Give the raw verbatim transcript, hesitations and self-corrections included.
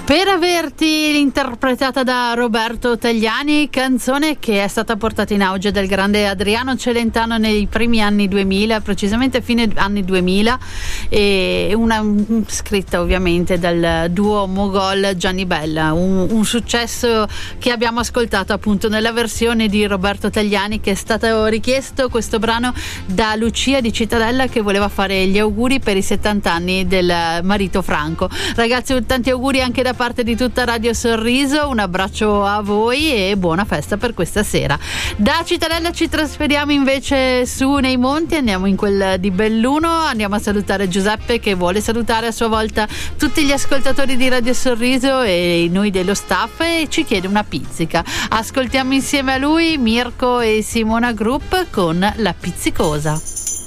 Per averti, interpretata da Roberto Tagliani, canzone che è stata portata in auge dal grande Adriano Celentano nei primi anni duemila, precisamente fine anni duemila, e una scritta ovviamente dal duo mogol Gianni Bella, un, un successo che abbiamo ascoltato appunto nella versione di Roberto Tagliani, che è stato richiesto questo brano da Lucia di Cittadella, che voleva fare gli auguri per i settanta anni del marito Franco. Ragazzi, tanti auguri anche da parte di tutta Radio Sorriso, un abbraccio a voi e buona festa per questa sera. Da Cittadella ci trasferiamo invece su nei monti, andiamo in quel di Belluno, andiamo a salutare Giuseppe, che vuole salutare a sua volta tutti gli ascoltatori di Radio Sorriso e noi dello staff, e ci chiede una pizzica. Ascoltiamo insieme a lui Mirko e Simona Group con La Pizzicosa.